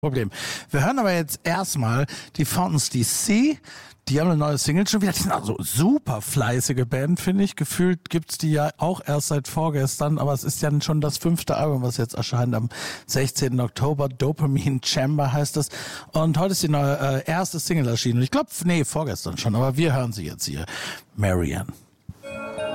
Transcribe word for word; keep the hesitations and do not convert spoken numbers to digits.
Problem. Wir hören aber jetzt erstmal die Fountains D C. Die haben eine neue Single schon wieder. Die sind also super fleißige Band, finde ich. Gefühlt gibt's die ja auch erst seit vorgestern, aber es ist ja schon das fünfte Album, was jetzt erscheint am sechzehnten Oktober. Dopamine Chamber heißt das. Und heute ist die neue äh, erste Single erschienen. Ich glaube, nee, vorgestern schon, aber wir hören sie jetzt hier. Marianne.